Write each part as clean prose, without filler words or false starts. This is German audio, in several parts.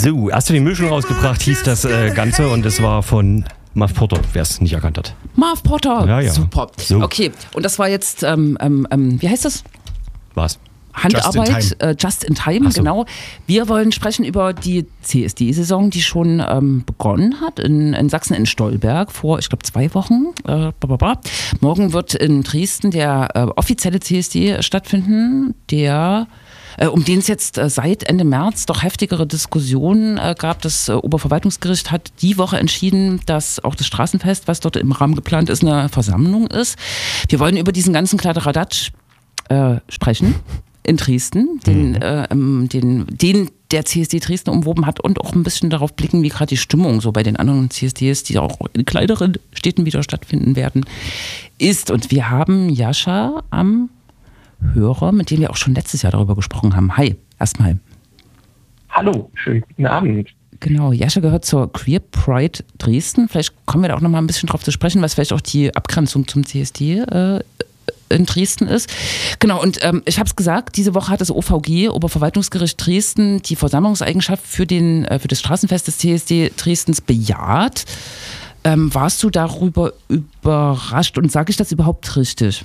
So, hast du die Mischung rausgebracht, hieß das Ganze und es war von Muff Potter, wer es nicht erkannt hat. Muff Potter, ja. Super. So. Okay, und das war jetzt, wie heißt das? Was? Handarbeit, Just in Time, so. Genau. Wir wollen sprechen über die CSD-Saison, die schon begonnen hat in Sachsen, in Stolberg, vor, ich glaube, 2 Wochen. Morgen wird in Dresden der offizielle CSD stattfinden, um den es jetzt seit Ende März doch heftigere Diskussionen gab. Das Oberverwaltungsgericht hat die Woche entschieden, dass auch das Straßenfest, was dort im Rahmen geplant ist, eine Versammlung ist. Wir wollen über diesen ganzen Kladderadatsch sprechen in Dresden, den der CSD Dresden umwoben hat, und auch ein bisschen darauf blicken, wie gerade die Stimmung so bei den anderen CSDs, die auch in kleineren Städten wieder stattfinden werden, ist. Und wir haben Jascha am Hörer, mit dem wir auch schon letztes Jahr darüber gesprochen haben. Hi, erstmal. Hallo, schönen guten Abend. Genau, Jascha gehört zur Queer Pride Dresden. Vielleicht kommen wir da auch noch mal ein bisschen drauf zu sprechen, was vielleicht auch die Abgrenzung zum CSD in Dresden ist. Genau, und ich habe es gesagt, diese Woche hat das OVG, Oberverwaltungsgericht Dresden, die Versammlungseigenschaft für das Straßenfest des CSD Dresdens bejaht. Warst du darüber überrascht und sage ich das überhaupt richtig?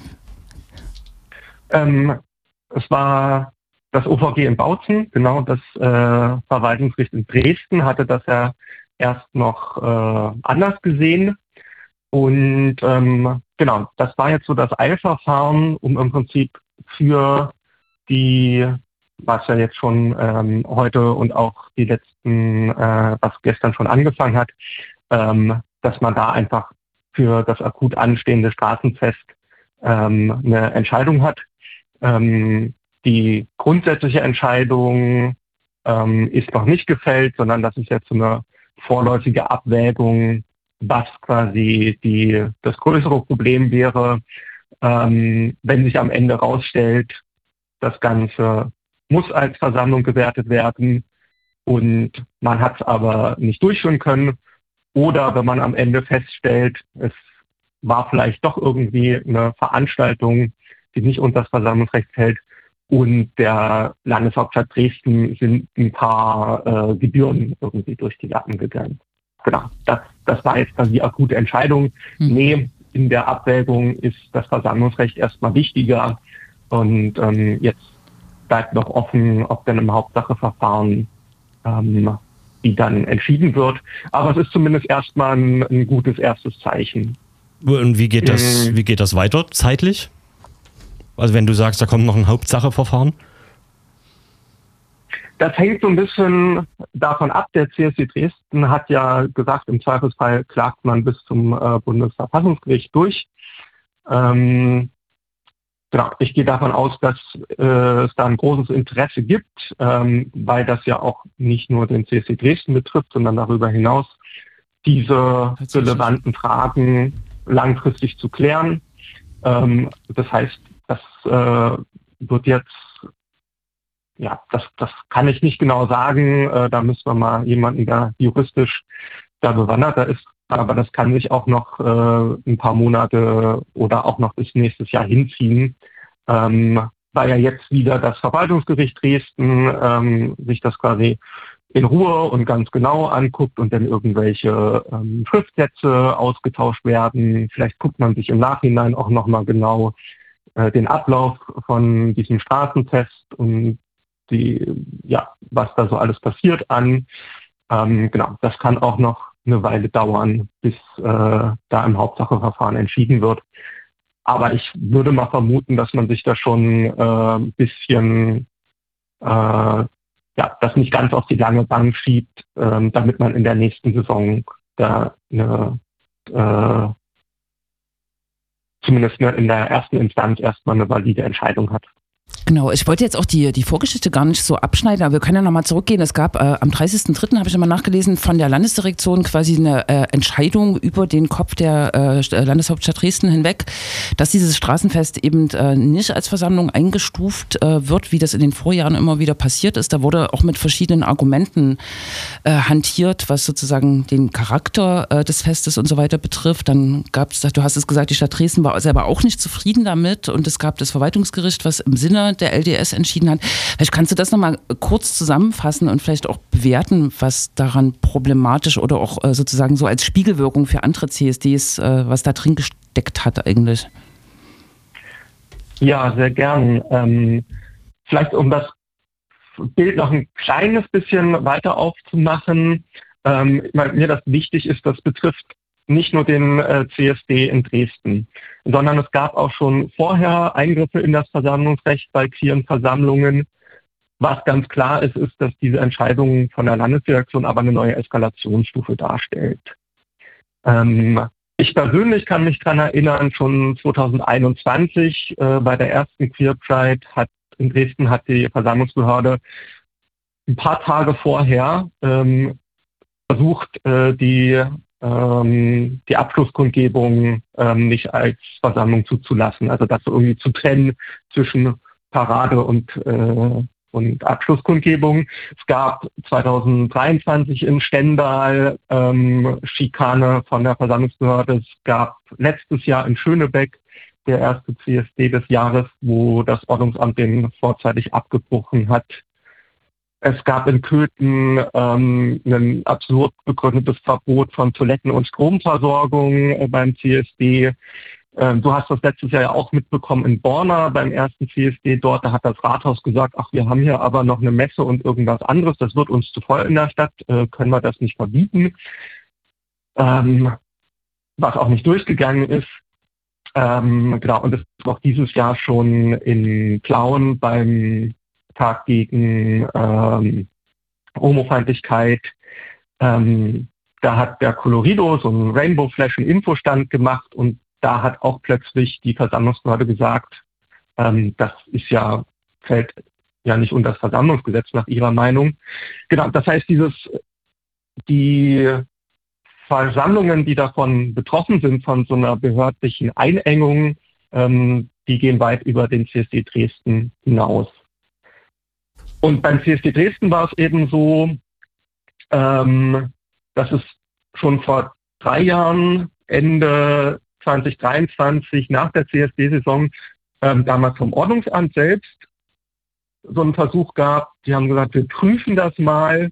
Es war das OVG in Bautzen, genau, das Verwaltungsgericht in Dresden hatte das ja erst noch anders gesehen. Und genau, das war jetzt so das Eilverfahren, um im Prinzip für die, was ja jetzt schon heute und auch die letzten, was gestern schon angefangen hat, dass man da einfach für das akut anstehende Straßenfest eine Entscheidung hat. Die grundsätzliche Entscheidung ist noch nicht gefällt, sondern das ist jetzt so eine vorläufige Abwägung, was quasi das größere Problem wäre, wenn sich am Ende rausstellt, das Ganze muss als Versammlung gewertet werden und man hat es aber nicht durchführen können, oder wenn man am Ende feststellt, es war vielleicht doch irgendwie eine Veranstaltung, die nicht unter das Versammlungsrecht fällt, und der Landeshauptstadt Dresden sind ein paar Gebühren irgendwie durch die Lappen gegangen. Genau, das war jetzt dann die akute Entscheidung. Nee, in der Abwägung ist das Versammlungsrecht erstmal wichtiger und jetzt bleibt noch offen, ob denn im Hauptsacheverfahren die dann entschieden wird. Aber es ist zumindest erstmal ein gutes erstes Zeichen. Und wie geht das weiter zeitlich? Also wenn du sagst, da kommt noch ein Hauptsacheverfahren? Das hängt so ein bisschen davon ab. Der CSD Dresden hat ja gesagt, im Zweifelsfall klagt man bis zum Bundesverfassungsgericht durch. Genau, ich gehe davon aus, dass es da ein großes Interesse gibt, weil das ja auch nicht nur den CSD Dresden betrifft, sondern darüber hinaus diese relevanten Fragen langfristig zu klären. Das heißt, das wird jetzt, ja, das kann ich nicht genau sagen. Da müssen wir mal jemanden, der juristisch da bewanderter ist. Aber das kann sich auch noch ein paar Monate oder auch noch bis nächstes Jahr hinziehen, weil ja jetzt wieder das Verwaltungsgericht Dresden sich das quasi in Ruhe und ganz genau anguckt und dann irgendwelche Schriftsätze ausgetauscht werden. Vielleicht guckt man sich im Nachhinein auch nochmal genau den Ablauf von diesem Straßenfest und was da so alles passiert an. Genau, das kann auch noch eine Weile dauern, bis da im Hauptsacheverfahren entschieden wird. Aber ich würde mal vermuten, dass man sich da schon ein bisschen das nicht ganz auf die lange Bank schiebt, damit man in der nächsten Saison da zumindest in der ersten Instanz erstmal eine valide Entscheidung hat. Genau, ich wollte jetzt auch die Vorgeschichte gar nicht so abschneiden, aber wir können ja nochmal zurückgehen. Es gab am 30.03., habe ich nochmal nachgelesen, von der Landesdirektion quasi eine Entscheidung über den Kopf der Landeshauptstadt Dresden hinweg, dass dieses Straßenfest eben nicht als Versammlung eingestuft wird, wie das in den Vorjahren immer wieder passiert ist. Da wurde auch mit verschiedenen Argumenten hantiert, was sozusagen den Charakter des Festes und so weiter betrifft. Dann gab es, du hast es gesagt, die Stadt Dresden war selber auch nicht zufrieden damit und es gab das Verwaltungsgericht, was im Sinne Vorstand der LDS entschieden hat. Vielleicht kannst du das nochmal kurz zusammenfassen und vielleicht auch bewerten, was daran problematisch oder auch sozusagen so als Spiegelwirkung für andere CSDs, was da drin gesteckt hat eigentlich. Ja, sehr gern. Vielleicht um das Bild noch ein kleines bisschen weiter aufzumachen. Mir das wichtig ist, das betrifft nicht nur den CSD in Dresden, sondern es gab auch schon vorher Eingriffe in das Versammlungsrecht bei queeren Versammlungen. Was ganz klar ist, ist, dass diese Entscheidung von der Landesdirektion aber eine neue Eskalationsstufe darstellt. Ich persönlich kann mich daran erinnern, schon 2021 bei der ersten Queer Pride in Dresden hat die Versammlungsbehörde ein paar Tage vorher versucht, die Abschlusskundgebung nicht als Versammlung zuzulassen. Also das irgendwie zu trennen zwischen Parade und Abschlusskundgebung. Es gab 2023 in Stendal Schikane von der Versammlungsbehörde. Es gab letztes Jahr in Schönebeck der erste CSD des Jahres, wo das Ordnungsamt den vorzeitig abgebrochen hat. Es gab in Köthen ein absurd begründetes Verbot von Toiletten- und Stromversorgung beim CSD. Du hast das letztes Jahr ja auch mitbekommen in Borna beim ersten CSD dort. Da hat das Rathaus gesagt, ach, wir haben hier aber noch eine Messe und irgendwas anderes. Das wird uns zu voll in der Stadt. Können wir das nicht verbieten? Was auch nicht durchgegangen ist. Genau, und es ist auch dieses Jahr schon in Plauen beim Tag gegen Homofeindlichkeit. Da hat der Colorido so einen Rainbow Flash einen Infostand gemacht und da hat auch plötzlich die Versammlungsbehörde gesagt, das fällt ja nicht unter das Versammlungsgesetz nach ihrer Meinung. Genau, das heißt, die Versammlungen, die davon betroffen sind, von so einer behördlichen Einengung, die gehen weit über den CSD Dresden hinaus. Und beim CSD Dresden war es eben so, dass es schon vor 3 Jahren, Ende 2023, nach der CSD-Saison, damals vom Ordnungsamt selbst so einen Versuch gab. Die haben gesagt, wir prüfen das mal,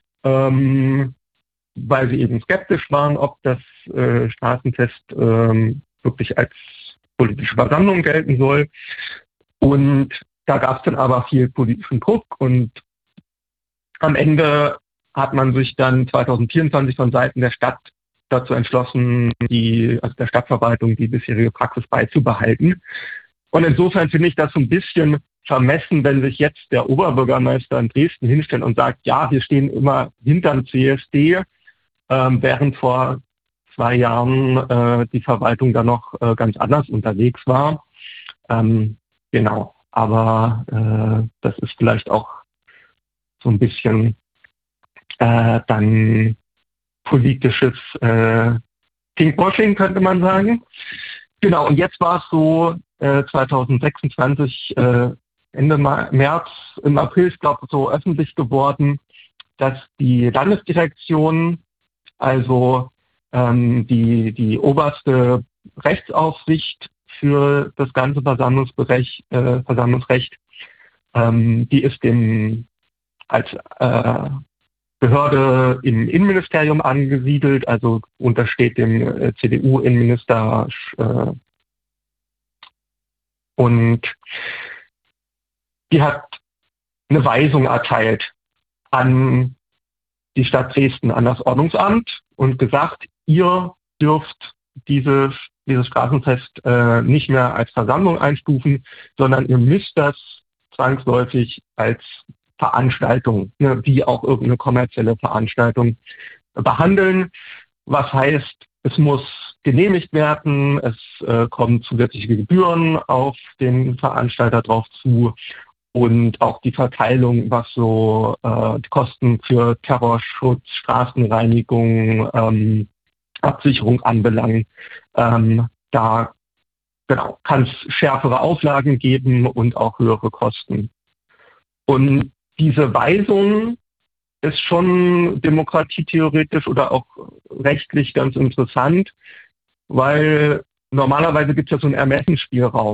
weil sie eben skeptisch waren, ob das Straßenfest wirklich als politische Versammlung gelten soll. Und da gab es dann aber viel politischen Druck und am Ende hat man sich dann 2024 von Seiten der Stadt dazu entschlossen, der Stadtverwaltung die bisherige Praxis beizubehalten. Und insofern finde ich das so ein bisschen vermessen, wenn sich jetzt der Oberbürgermeister in Dresden hinstellt und sagt, ja, wir stehen immer hinterm CSD, während vor 2 Jahren die Verwaltung da noch ganz anders unterwegs war. Genau. Aber das ist vielleicht auch so ein bisschen dann politisches Pinkwashing, könnte man sagen. Genau, und jetzt war es so 2026, Ende März, im April, ich glaube, so öffentlich geworden, dass die Landesdirektion, also die oberste Rechtsaufsicht für das ganze Versammlungsrecht, die ist als Behörde im Innenministerium angesiedelt, also untersteht dem CDU-Innenminister und die hat eine Weisung erteilt an die Stadt Dresden, an das Ordnungsamt und gesagt, ihr dürft dieses Straßenfest nicht mehr als Versammlung einstufen, sondern ihr müsst das zwangsläufig als Veranstaltung, wie auch irgendeine kommerzielle Veranstaltung, behandeln. Was heißt, es muss genehmikt werden, es kommen zusätzliche Gebühren auf den Veranstalter drauf zu und auch die Verteilung, was so die Kosten für Terrorschutz, Straßenreinigung, Absicherung anbelangt. Da kann es schärfere Auflagen geben und auch höhere Kosten. Und diese Weisung ist schon demokratietheoretisch oder auch rechtlich ganz interessant, weil normalerweise gibt es ja so einen Ermessensspielraum.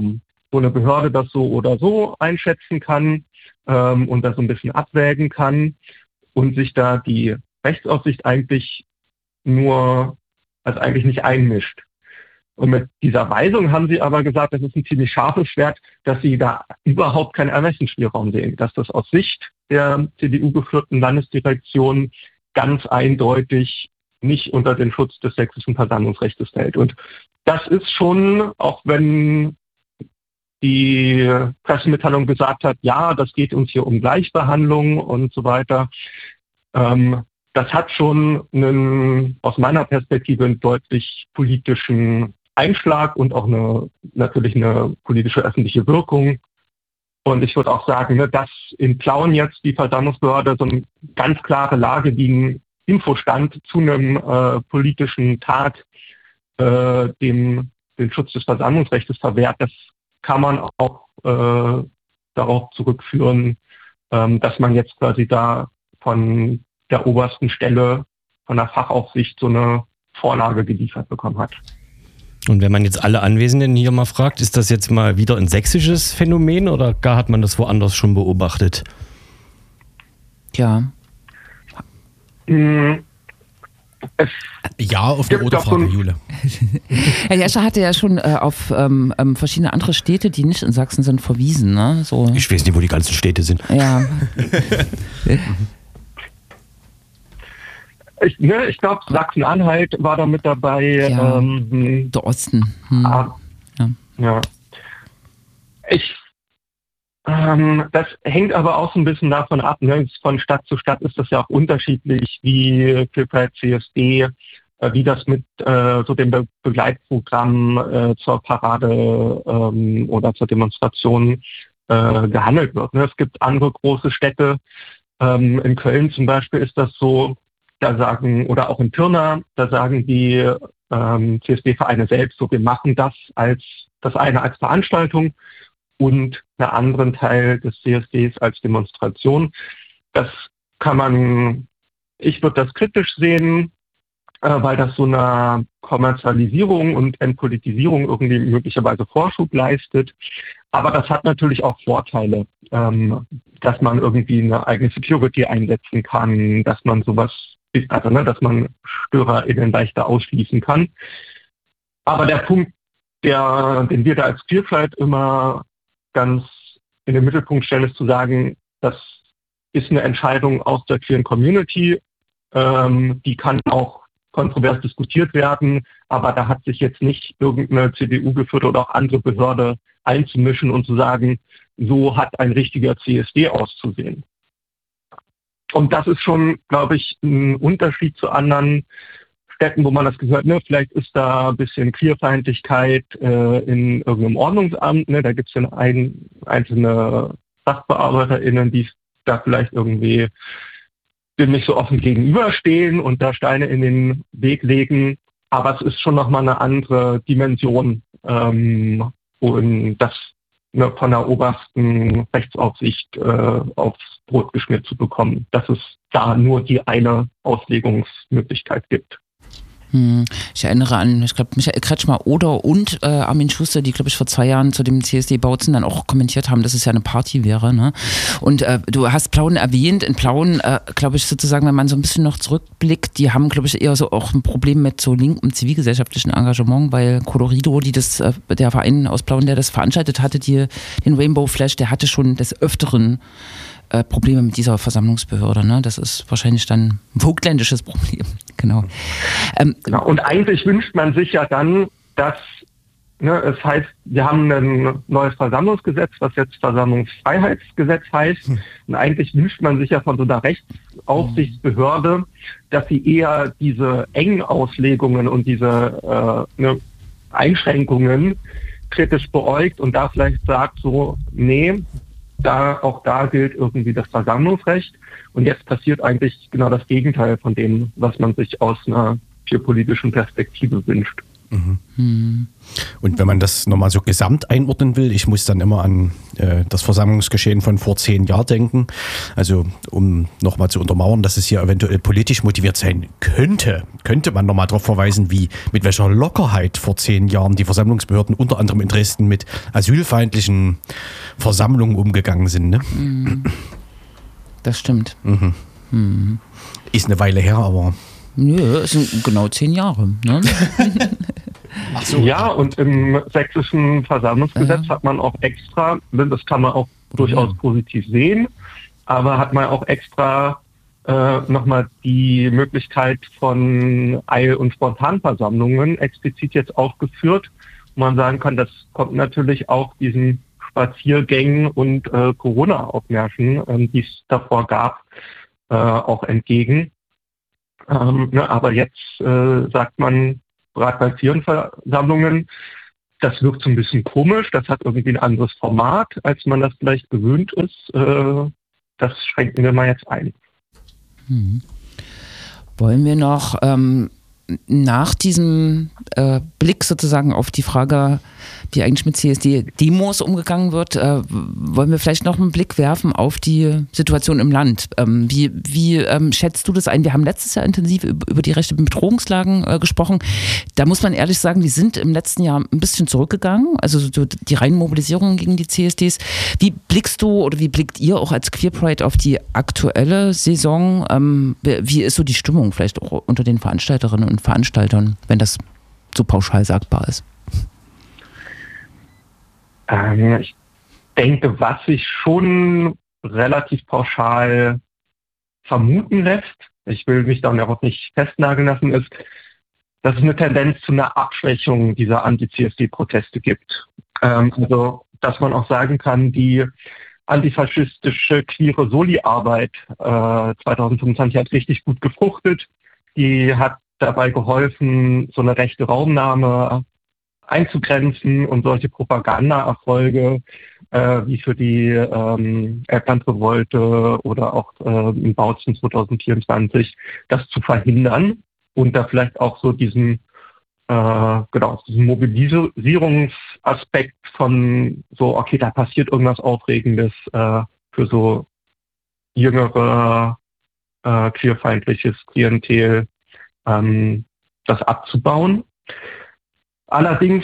wo eine Behörde das so oder so einschätzen kann und das so ein bisschen abwägen kann und sich da die Rechtsaufsicht eigentlich eigentlich nicht einmischt. Und mit dieser Weisung haben sie aber gesagt, das ist ein ziemlich scharfes Schwert, dass sie da überhaupt keinen Ermessensspielraum sehen, dass das aus Sicht der CDU-geführten Landesdirektion ganz eindeutig nicht unter den Schutz des sächsischen Versammlungsrechts fällt. Und das ist schon, auch wenn die Pressemitteilung gesagt hat, ja, das geht uns hier um Gleichbehandlung und so weiter, das hat schon aus meiner Perspektive einen deutlich politischen Einschlag und auch natürlich eine politische öffentliche Wirkung. Und ich würde auch sagen, dass in Plauen jetzt die Versammlungsbehörde so eine ganz klare Lage, die einen Infostand zu einem politischen Tag den Schutz des Versammlungsrechts verwehrt, das kann man auch darauf zurückführen, dass man jetzt quasi da von der obersten Stelle, von der Fachaufsicht so eine Vorlage geliefert bekommen hat. Und wenn man jetzt alle Anwesenden hier mal fragt, ist das jetzt mal wieder ein sächsisches Phänomen oder gar hat man das woanders schon beobachtet? Ja. Ja, auf die rote Frage, Jule. Herr Jescher hatte ja schon auf verschiedene andere Städte, die nicht in Sachsen sind, verwiesen. Ne? So. Ich weiß nicht, wo die ganzen Städte sind. Ja. Ich glaube, Sachsen-Anhalt war da mit dabei. Ja, der Osten. Ja. Das hängt aber auch so ein bisschen davon ab. Ne? Von Stadt zu Stadt ist das ja auch unterschiedlich, wie Vielfalt CSD, wie das mit so dem Begleitprogramm zur Parade oder zur Demonstration gehandelt wird. Ne? Es gibt andere große Städte. In Köln zum Beispiel ist das so, oder auch in Pirna, da sagen die CSD-Vereine selbst so, wir machen das als Veranstaltung und einen anderen Teil des CSDs als Demonstration. Ich würde das kritisch sehen, weil das so eine Kommerzialisierung und Entpolitisierung irgendwie möglicherweise Vorschub leistet. Aber das hat natürlich auch Vorteile, dass man irgendwie eine eigene Security einsetzen kann, dass man dass man StörerInnen leichter ausschließen kann. Aber der Punkt, den wir da als Vielfalt immer ganz in den Mittelpunkt stellen, ist zu sagen, das ist eine Entscheidung aus der queeren Community, die kann auch kontrovers diskutiert werden, aber da hat sich jetzt nicht irgendeine CDU-geführte oder auch andere Behörde einzumischen und zu sagen, so hat ein richtiger CSD auszusehen. Und das ist schon, glaube ich, ein Unterschied zu anderen Städten, wo man das gehört, vielleicht ist da ein bisschen Queerfeindlichkeit in irgendeinem Ordnungsamt, da gibt es dann einzelne SachbearbeiterInnen, die da vielleicht irgendwie dem nicht so offen gegenüberstehen und da Steine in den Weg legen. Aber es ist schon nochmal eine andere Dimension und das von der obersten Rechtsaufsicht aufs Brot geschmiert zu bekommen, dass es da nur die eine Auslegungsmöglichkeit gibt. Ich erinnere an, ich glaube, Michael Kretschmer und Armin Schuster, die, glaube ich, vor 2 Jahren zu dem CSD-Bautzen dann auch kommentiert haben, dass es ja eine Party wäre. Ne? Und du hast Plauen erwähnt. In Plauen, glaube ich, sozusagen, wenn man so ein bisschen noch zurückblickt, die haben, glaube ich, eher so auch ein Problem mit so linkem zivilgesellschaftlichen Engagement, weil Colorido, der Verein aus Plauen, der das veranstaltet hatte, den Rainbow Flash, der hatte schon des Öfteren Probleme mit dieser Versammlungsbehörde. Ne? Das ist wahrscheinlich dann ein vogtländisches Problem. Genau. Genau. Und eigentlich wünscht man sich ja dann, dass es heißt, wir haben ein neues Versammlungsgesetz, was jetzt Versammlungsfreiheitsgesetz heißt. Und eigentlich wünscht man sich ja von so einer Rechtsaufsichtsbehörde, dass sie eher diese engen Auslegungen und diese Einschränkungen kritisch beäugt und da vielleicht sagt so, nee, auch da gilt irgendwie das Versammlungsrecht. Und jetzt passiert eigentlich genau das Gegenteil von dem, was man sich aus einer politischen Perspektive wünscht. Und wenn man das nochmal so gesamt einordnen will, ich muss dann immer an das Versammlungsgeschehen von vor 10 Jahren denken. Also um nochmal zu untermauern, dass es hier eventuell politisch motiviert sein könnte man nochmal darauf verweisen, mit welcher Lockerheit vor 10 Jahren die Versammlungsbehörden unter anderem in Dresden mit asylfeindlichen Versammlungen umgegangen sind. Ne? Das stimmt. Ist eine Weile her, aber... Nö, es sind genau 10 Jahre. Ne? Ach so. Ja, und im sächsischen Versammlungsgesetz hat man auch extra, das kann man auch durchaus positiv sehen, aber hat man auch extra nochmal die Möglichkeit von Eil- und Spontanversammlungen explizit jetzt aufgeführt, wo man sagen kann, das kommt natürlich auch diesen Spaziergängen und Corona-Aufmärschen, die es davor gab, auch entgegen. Aber jetzt sagt man, gerade bei Firmenversammlungen, das wirkt so ein bisschen komisch, das hat irgendwie ein anderes Format, als man das vielleicht gewöhnt ist. Das schränken wir mal jetzt ein. Wollen wir noch nach diesem Blick sozusagen auf die Frage, wie eigentlich mit CSD-Demos umgegangen wird, wollen wir vielleicht noch einen Blick werfen auf die Situation im Land. Wie schätzt du das ein? Wir haben letztes Jahr intensiv über die rechten Bedrohungslagen gesprochen. Da muss man ehrlich sagen, die sind im letzten Jahr ein bisschen zurückgegangen, also so die reinen Mobilisierungen gegen die CSDs. Wie blickst du oder wie blickt ihr auch als Queer Pride auf die aktuelle Saison? Wie ist so die Stimmung vielleicht auch unter den Veranstalterinnen und Veranstaltern, wenn das so pauschal sagbar ist? Ich denke, was sich schon relativ pauschal vermuten lässt, ich will mich da auch nicht festnageln lassen, ist, dass es eine Tendenz zu einer Abschwächung dieser Anti-CSD-Proteste gibt. Also, dass man auch sagen kann, die antifaschistische queere Soli-Arbeit 2025 hat richtig gut gefruchtet. Die hat dabei geholfen, so eine rechte Raumnahme einzugrenzen und solche Propagandaerfolge wie für die Elblandrevolte oder auch in Bautzen 2024, das zu verhindern und da vielleicht auch so diesen Mobilisierungsaspekt von so, okay, da passiert irgendwas Aufregendes für so jüngere queerfeindliches Klientel, das abzubauen. Allerdings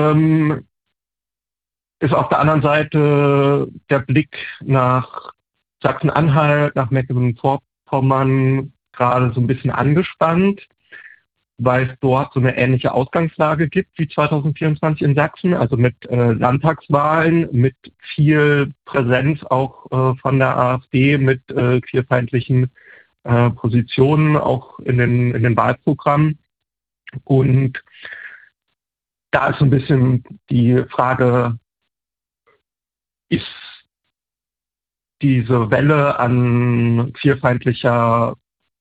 ist auf der anderen Seite der Blick nach Sachsen-Anhalt, nach Mecklenburg-Vorpommern gerade so ein bisschen angespannt, weil es dort so eine ähnliche Ausgangslage gibt wie 2024 in Sachsen, also mit Landtagswahlen, mit viel Präsenz auch von der AfD, mit queerfeindlichen Positionen auch in den Wahlprogrammen. Und da ist so ein bisschen die Frage, ist diese Welle an queerfeindlicher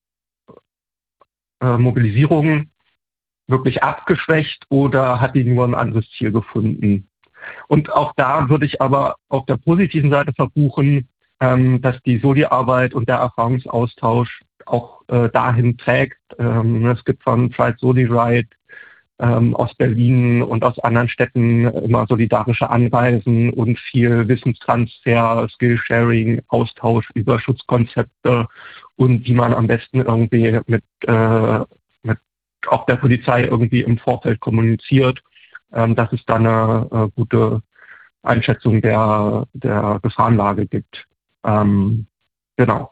Mobilisierung wirklich abgeschwächt oder hat die nur ein anderes Ziel gefunden? Und auch da würde ich aber auf der positiven Seite verbuchen, dass die Soli-Arbeit und der Erfahrungsaustausch auch dahin trägt. Es gibt von Pride Soli Ride aus Berlin und aus anderen Städten immer solidarische Anreisen und viel Wissenstransfer, Skillsharing, Austausch über Schutzkonzepte und wie man am besten irgendwie mit auch der Polizei irgendwie im Vorfeld kommuniziert, dass es da eine gute Einschätzung der Gefahrenlage gibt. Genau.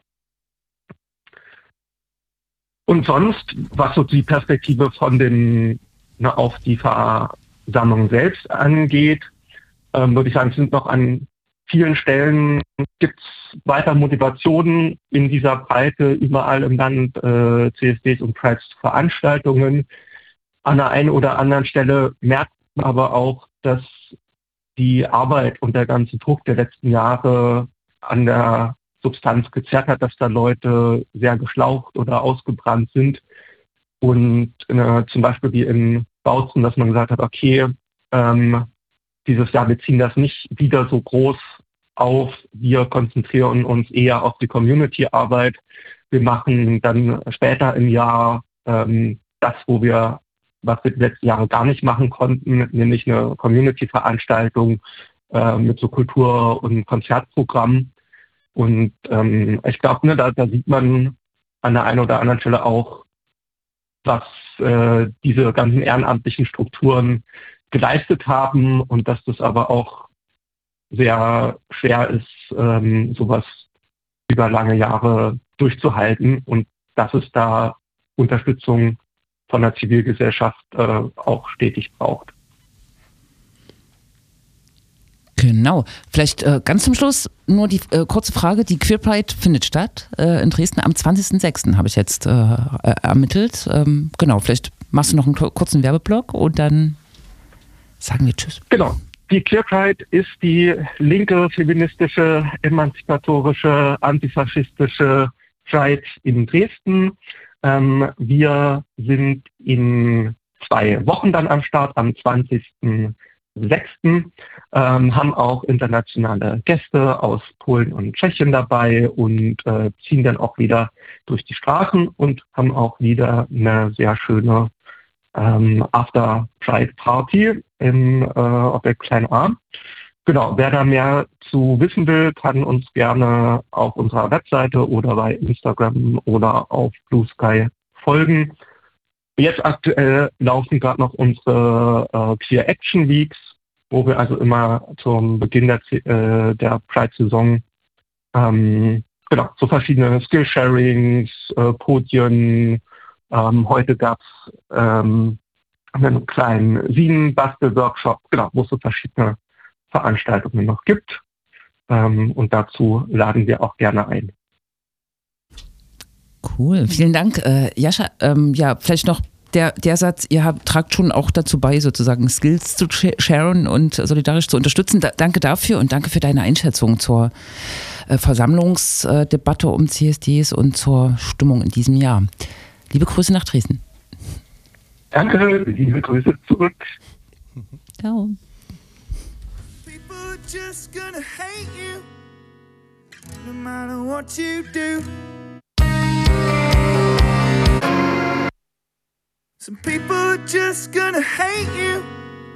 Und sonst, was so die Perspektive von den auf die Versammlung selbst angeht, würde ich sagen, sind noch an vielen Stellen gibt es weiter Motivationen in dieser Breite überall im Land, CSDs und Prides Veranstaltungen. An der einen oder anderen Stelle merkt man aber auch, dass die Arbeit und der ganze Druck der letzten Jahre an der Substanz gezerrt hat, dass da Leute sehr geschlaucht oder ausgebrannt sind. Und zum Beispiel wie in Bautzen, dass man gesagt hat, okay, dieses Jahr, wir ziehen das nicht wieder so groß auf, wir konzentrieren uns eher auf die Community-Arbeit. Wir machen dann später im Jahr das, wo wir was wir die letzten Jahre gar nicht machen konnten, nämlich eine Community-Veranstaltung mit so Kultur- und Konzertprogrammen. Und ich glaube, da sieht man an der einen oder anderen Stelle auch, was diese ganzen ehrenamtlichen Strukturen geleistet haben und dass das aber auch sehr schwer ist, sowas über lange Jahre durchzuhalten und dass es da Unterstützung von der Zivilgesellschaft auch stetig braucht. Genau. Vielleicht ganz zum Schluss nur die kurze Frage. Die Queer Pride findet statt in Dresden am 20.06. habe ich jetzt ermittelt. Genau, vielleicht machst du noch einen kurzen Werbeblock und dann sagen wir Tschüss. Genau. Die Queer Pride ist die linke, feministische, emanzipatorische, antifaschistische Pride in Dresden. Wir sind in 2 Wochen dann am Start, am 20.06. Haben auch internationale Gäste aus Polen und Tschechien dabei und ziehen dann auch wieder durch die Straßen und haben auch wieder eine sehr schöne After-Pride-Party im Objekt Klein A. Genau, wer da mehr zu wissen will, kann uns gerne auf unserer Webseite oder bei Instagram oder auf Blue Sky folgen. Jetzt aktuell laufen gerade noch unsere Queer Action Weeks, wo wir also immer zum Beginn der Pride-Saison so verschiedene Skill-Sharings, Podien. Heute gab es einen kleinen Sien-Bastel-Workshop, wo es so verschiedene Veranstaltungen noch gibt. Und dazu laden wir auch gerne ein. Cool, vielen Dank. Jascha, vielleicht noch der Satz, ihr tragt schon auch dazu bei, sozusagen Skills zu sharen und solidarisch zu unterstützen. Danke dafür und danke für deine Einschätzung zur Versammlungsdebatte um CSDs und zur Stimmung in diesem Jahr. Liebe Grüße nach Dresden. Danke, liebe Grüße zurück. Ciao. People just gonna hate you, no matter what you do. Some people just gonna hate you.